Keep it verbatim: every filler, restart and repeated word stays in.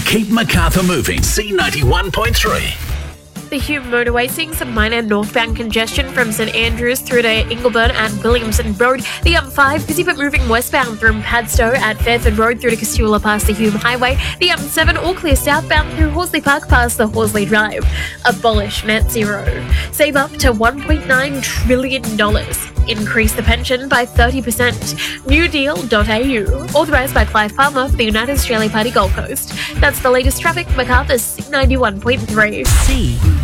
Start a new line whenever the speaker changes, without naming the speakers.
Keep Macarthur moving. C ninety-one point three.
The Hume motorway seeing some minor northbound congestion from St Andrews through to Ingleburn and Williamson Road. The M five busy but moving westbound through Padstow at Fairford Road through to Castula past the Hume Highway. The M seven all clear southbound through Horsley Park past the Horsley Drive. Abolish net zero. Save up to one point nine trillion dollars. Increase the pension by thirty percent. new deal dot a u. Authorised by Clive Palmer for the United Australia Party Gold Coast. That's the latest traffic. Macarthur's C ninety-one point three.
C